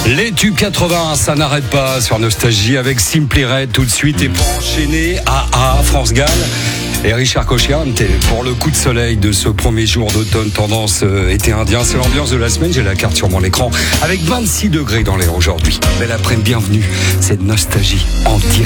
Les tubes 80, ça n'arrête pas sur Nostalgie avec Simply Red tout de suite et pour enchaîner France Gall et Richard Cochiante pour le coup de soleil de ce premier jour d'automne tendance été indien. C'est l'ambiance de la semaine, j'ai la carte sur mon écran avec 26 degrés dans l'air aujourd'hui. Belle après-midi, bienvenue, c'est Nostalgie en direct.